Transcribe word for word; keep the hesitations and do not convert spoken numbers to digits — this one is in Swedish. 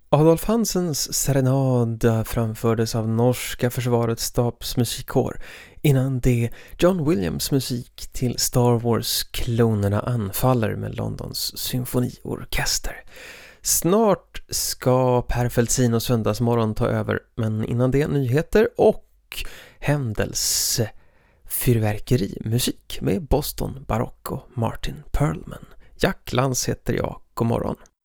Adolf Hansens serenad framfördes av norska försvarets stabsmusikkår. Innan det John Williams musik till Star Wars Klonerna anfaller med Londons symfoniorkester. Snart ska Per Fältsin och Söndagsmorgon ta över, men innan det nyheter och händelsefyrverkerimusik med Boston Baroque och Martin Perlman. Jack Lantz heter jag, god morgon.